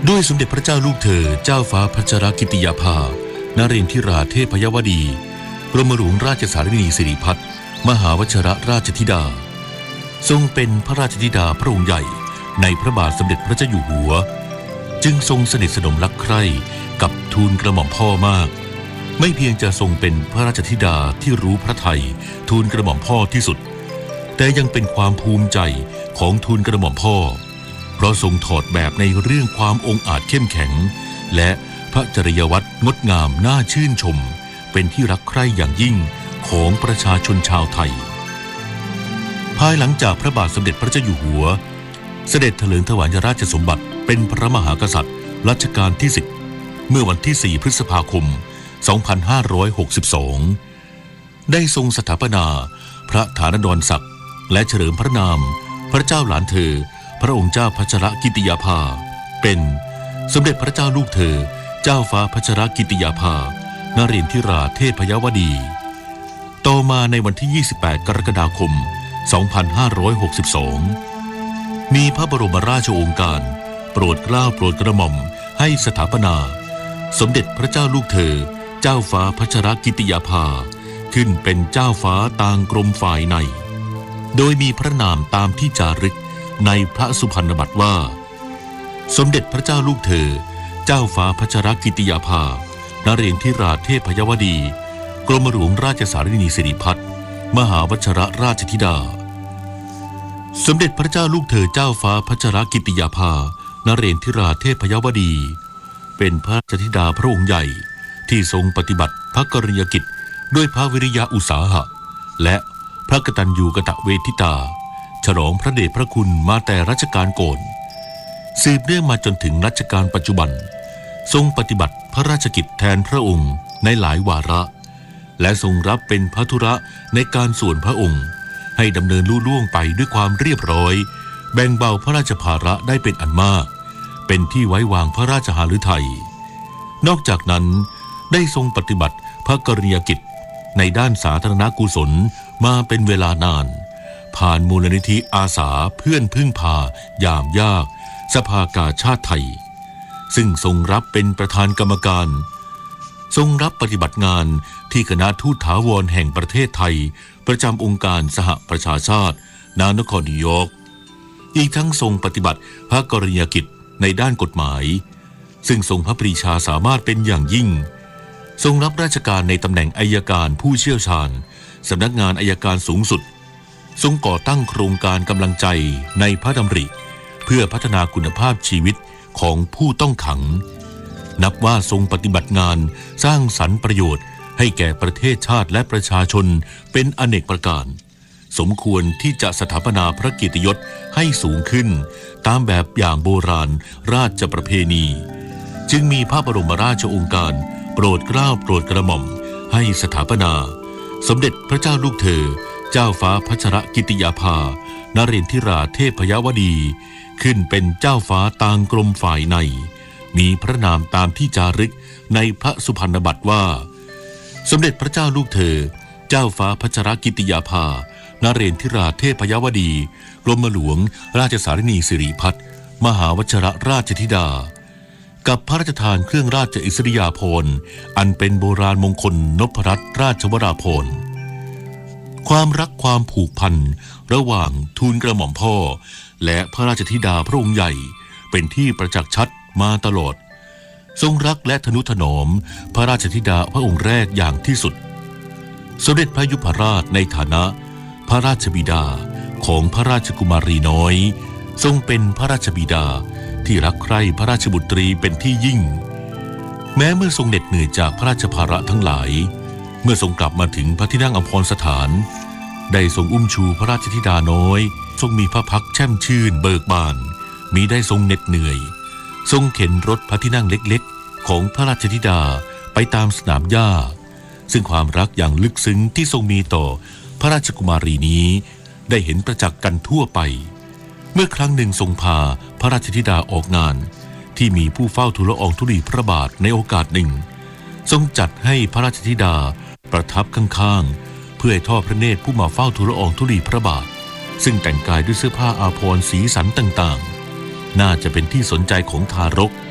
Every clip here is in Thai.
ด้วยสมเด็จพระเจ้าลูกเธอเจ้าฟ้าพัชรกิติยาภานเรนทิราเทพยวดีกรมหลวงราชสารินีสิริพัฒน์มหาวชิรราชธิดาทรงเป็นพระราชธิดาพระองค์ใหญ่ในพระบาทสมเด็จพระเจ้าอยู่หัวจึงทรงสนิทสนมรักใคร่กับทูลกระหม่อมพ่อมากไม่เพียงจะทรงเป็นพระราชธิดาที่รู้พระทัยทูลกระหม่อมพ่อที่สุดแต่ยังเป็นความภูมิใจของทูลกระหม่อมพ่อเพราะทรงถอดแบบในเรื่องความองอาจเข้มแข็งและพระจริยวัตรงดงามน่าชื่นชมเป็นที่รักใคร่อย่างยิ่งของประชาชนชาวไทยภายหลังจากพระบาทสมเด็จพระเจ้าอยู่หัวเสด็จเถลิงถวายราชสมบัติเป็นพระมหากษัตริย์รัชกาลที่10เมื่อวันที่4พฤษภาคม2562ได้ทรงสถาปนาพระฐานดรศักดิ์และเฉลิมพระนามพระเจ้าหลานเธอพระองค์เจ้าพัชรกิติยาภาเป็นสมเด็จพระเจ้าลูกเธอเจ้าฟ้าพัชรกิติยาภานเรนทิราเทพยวดีต่อมาในวันที่28กรกฎาคม2562มีพระบรมราชโองการโปรดเกล้าโปรดกระหม่อมให้สถาปนาสมเด็จพระเจ้าลูกเธอเจ้าฟ้าพัชรกิติยาภาขึ้นเป็นเจ้าฟ้าต่างกรมฝ่ายในโดยมีพระนามตามที่จารึกในพระสุพรรณบัตรว่าสมเด็จพระเจ้าลูกเธอเจ้าฟ้าพัชรกิติยาภานเรนทิราเทพยวดีกรมหลวงราชสารินีสิริพัฒน์มหาวชิรราชธิดาสมเด็จพระเจ้าลูกเธอเจ้าฟ้าพัชรกิติยาภานเรนทิราเทพยวดีเป็นพระราชธิดาพระองค์ใหญ่ที่ทรงปฏิบัติพระกรณียกิจด้วยพระวิริยะอุตสาหะและพระกตัญญูกตเวทิตาฉลองพระเดชพระคุณมาแต่รัชกาลก่อนสืบเนื่องมาจนถึงรัชกาลปัจจุบันทรงปฏิบัติพระราชกิจแทนพระองค์ในหลายวาระและทรงรับเป็นพระธุระในการส่วนพระองค์ให้ดำเนินลุล่วงไปด้วยความเรียบร้อยแบ่งเบาพระราชภาระได้เป็นอันมากเป็นที่ไว้วางพระราชหฤทัยนอกจากนั้นได้ทรงปฏิบัติพระกรณียกิจในด้านสาธารณกุศลมาเป็นเวลานานผ่านมูลนิธิอาสาเพื่อนพึ่งพายามยากสภากาชาติไทยซึ่งทรงรับเป็นประธานกรรมการทรงรับปฏิบัติงานที่คณะทูตถาวรแห่งประเทศไทยประจำองค์การสหประชาชาติณนครนิวยอร์กอีกทั้งทรงปฏิบัติพระกรณียกิจในด้านกฎหมายซึ่งทรงพระปรีชาสามารถเป็นอย่างยิ่งทรงรับราชการในตำแหน่งอัยการผู้เชี่ยวชาญสำนักงานอัยการสูงสุดทรงก่อตั้งโครงการกำลังใจในพระดำริเพื่อพัฒนาคุณภาพชีวิตของผู้ต้องขังนับว่าทรงปฏิบัติงานสร้างสรรค์ประโยชน์ให้แก่ประเทศชาติและประชาชนเป็นอเนกประการสมควรที่จะสถาปนาพระเกียรติยศให้สูงขึ้นตามแบบอย่างโบราณราชประเพณีจึงมีพระบรมราชโองการโปรดเกล้าโปรดกระหม่อมให้สถาปนาสมเด็จพระเจ้าลูกเธอเจ้าฟ้าพัชรกิติยาภานเรนทิราเทพยวดีขึ้นเป็นเจ้าฟ้าต่างกรมฝ่ายในมีพระนามตามที่จารึกในพระสุพรรณบัตรว่าสมเด็จพระเจ้าลูกเธอเจ้าฟ้าพัชรกิติยาภานเรนทิราเทพยวดีกรมหลวงราชสารินีสิริพัฒน์มหาวชิรราชธิดากับพระราชทานเครื่องราชอิสริยาภรณ์อันเป็นโบราณมงคลนพรัตน์ราชวราภรณ์ความรักความผูกพันระหว่างทูลกระหม่อมพ่อและพระราชธิดาพระองค์ใหญ่เป็นที่ประจักษ์ชัดมาตลอดทรงรักและทนุถนอมพระราชธิดาพระองค์แรกอย่างที่สุดสมเด็จพระยุพราชในฐานะพระราชบิดาของพระราชกุมารีน้อยทรงเป็นพระราชบิดาที่รักใคร่พระราชบุตรีเป็นที่ยิ่งแม้เมื่อทรงเหน็ดเหนื่อยจากพระราชภาระทั้งหลายเมื่อทรงกลับมาถึงพระที่นั่งอัมพรสถานได้ทรงอุ้มชูพระราชธิดาน้อยทรงมีพระพักแช่มชื่นเบิกบานมิได้ทรงเหน็ดเหนื่อยทรงเข็นรถพระที่นั่งเล็กๆของพระราชธิดาไปตามสนามหญ้าซึ่งความรักอย่างลึกซึ้งที่ทรงมีต่อพระราชกุมารีนี้ได้เห็นประจักษ์กันทั่วไปเมื่อครั้งหนึ่งทรงพาพระราชธิดาออกงานที่มีผู้เฝ้าทูลละอองธุลีพระบาทในโอกาสหนึ่งทรงจัดให้พระราชธิดาประทับข้างๆเพื่อให้ทอดพระเนตรผู้มาเฝ้าทูลละอองธุลีพระบาทซึ่งแต่งกายด้วยเสื้อผ้าอาภรณ์สีสันต่างๆน่าจะเป็นที่สนใจของทารก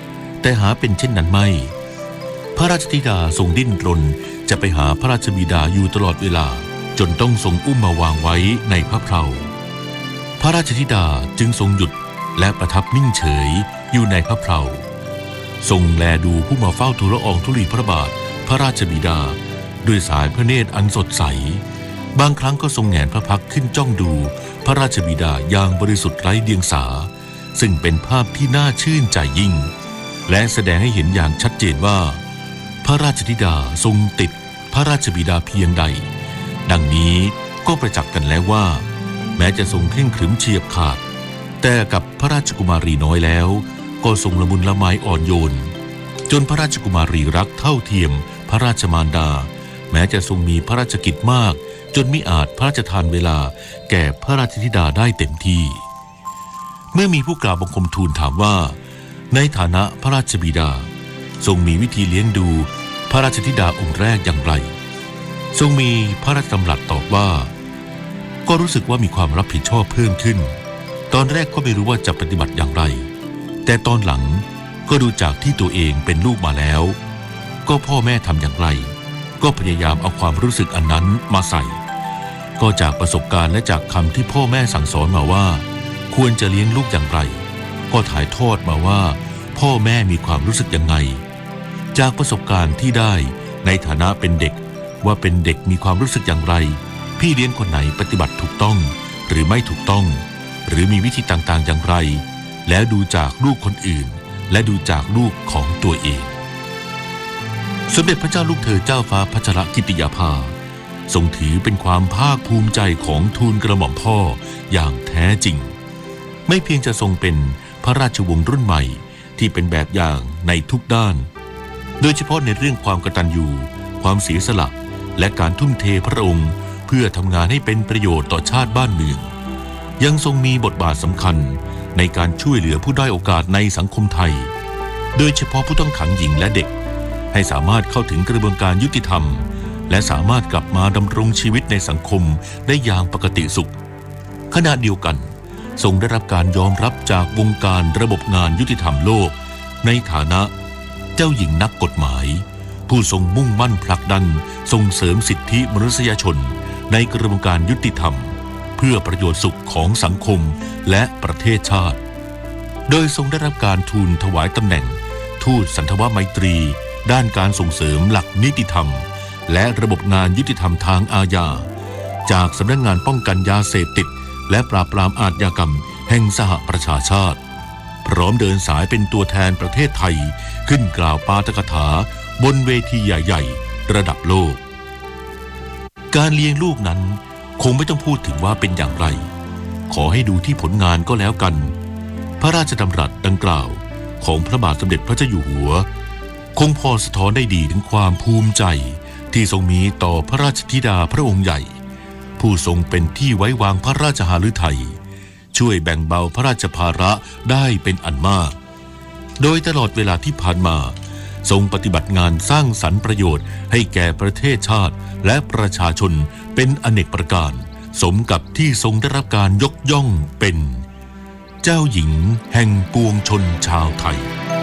แต่หาเป็นเช่นนั้นไม่พระราชธิดาทรงดิ้นรนจะไปหาพระราชบิดาอยู่ตลอดเวลาจนต้องทรงอุ้มมาวางไว้ในพระเพลาพระราชธิดาจึงทรงหยุดและประทับนิ่งเฉยอยู่ในพระเพลาทรงแลดูผู้มาเฝ้าทูลละอองธุลีพระบาทพระราชบิดาด้วยสายพระเนตรอันสดใสบางครั้งก็ทรงแหงนพระพักขึ้นจ้องดูพระราชบิดาอย่างบริสุทธิ์ไร้เดียงสาซึ่งเป็นภาพที่น่าชื่นใจยิ่งและแสดงให้เห็นอย่างชัดเจนว่าพระราชธิดาทรงติดพระราชบิดาเพียงใดดังนี้ก็ประจักษ์กันแล้วว่าแม้จะทรงเคร่งขรึมเฉียบขาดแต่กับพระราชกุมารีน้อยแล้วก็ทรงละมุนละไมอ่อนโยนจนพระราชกุมารีรักเท่าเทียมพระราชมารดาแม้จะทรงมีพระราชกิจมากจนมิอาจพระราชทานเวลาแก่พระราชธิดาได้เต็มที่เมื่อมีผู้กล่าวบังคมทูลถามว่าในฐานะพระราชบิดาทรงมีวิธีเลี้ยงดูพระราชธิดาองค์แรกอย่างไรทรงมีพระราชดำรัสตอบว่าก็รู้สึกว่ามีความรับผิดชอบเพิ่มขึ้นตอนแรกก็ไม่รู้ว่าจะปฏิบัติอย่างไรแต่ตอนหลังก็ดูจากที่ตัวเองเป็นลูกมาแล้วก็พ่อแม่ทำอย่างไรก็พยายามเอาความรู้สึกอันนั้นมาใส่ก็จากประสบการณ์และจากคำที่พ่อแม่สั่งสอนมาว่าควรจะเลี้ยงลูกอย่างไรก็ถ่ายทอดมาว่าพ่อแม่มีความรู้สึกยังไงจากประสบการณ์ที่ได้ในฐานะเป็นเด็กว่าเป็นเด็กมีความรู้สึกอย่างไรพี่เลี้ยงคนไหนปฏิบัติถูกต้องหรือไม่ถูกต้องหรือมีวิธีต่างๆอย่างไรแล้วดูจากลูกคนอื่นและดูจากลูกของตัวเองสมเด็จพระเจ้าลูกเธอเจ้าฟ้าพัชรกิติยาภาทรงถือเป็นความภาคภูมิใจของทูลกระหม่อมพ่ออย่างแท้จริงไม่เพียงจะทรงเป็นพระราชวงศ์รุ่นใหม่ที่เป็นแบบอย่างในทุกด้านโดยเฉพาะในเรื่องความกตัญญูความเสียสละและการทุ่มเทพระองค์เพื่อทำงานให้เป็นประโยชน์ต่อชาติบ้านเมืองยังทรงมีบทบาทสำคัญในการช่วยเหลือผู้ด้อยโอกาสในสังคมไทยโดยเฉพาะผู้ต้องขังหญิงและเด็กให้สามารถเข้าถึงกระบวนการยุติธรรมและสามารถกลับมาดำรงชีวิตในสังคมได้อย่างปกติสุขขณะเดียวกันทรงได้รับการยอมรับจากวงการระบบงานยุติธรรมโลกในฐานะเจ้าหญิงนักกฎหมายผู้ทรงมุ่งมั่นผลักดันส่งเสริมสิทธิมนุษยชนในกระบวนการยุติธรรมเพื่อประโยชน์สุขของสังคมและประเทศชาติโดยทรงได้รับการทูลถวายตำแหน่งทูตสันทวไมตรีด้านการส่งเสริมหลักนิติธรรมและระบบงานยุติธรรมทางอาญาจากสำนักงานป้องกันยาเสพติดและปราบปรามอาชญากรรมแห่งสหประชาชาติพร้อมเดินสายเป็นตัวแทนประเทศไทยขึ้นกล่าวปาฐกถาบนเวทีใหญ่ๆระดับโลกการเลี้ยงลูกนั้นคงไม่ต้องพูดถึงว่าเป็นอย่างไรขอให้ดูที่ผลงานก็แล้วกันพระราชดำรัสดังกล่าวของพระบาทสมเด็จพระเจ้าอยู่หัวคงพอสะท้อนได้ดีถึงความภูมิใจที่ทรงมีต่อพระราชธิดาพระองค์ใหญ่ผู้ทรงเป็นที่ไว้วางพระราชหฤทัยช่วยแบ่งเบาพระราชภาระได้เป็นอันมากโดยตลอดเวลาที่ผ่านมาทรงปฏิบัติงานสร้างสรรค์ประโยชน์ให้แก่ประเทศชาติและประชาชนเป็นอเนกประการสมกับที่ทรงได้รับการยกย่องเป็นเจ้าหญิงแห่งปวงชนชาวไทย